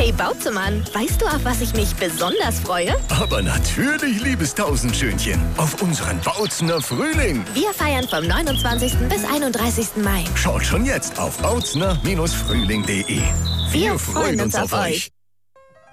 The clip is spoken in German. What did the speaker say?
Hey Bautzemann, weißt du, auf was ich mich besonders freue? Aber natürlich, liebes Tausendschönchen, auf unseren Bautzener Frühling. Wir feiern vom 29. bis 31. Mai. Schaut schon jetzt auf bautzner-frühling.de. Wir freuen uns auf euch.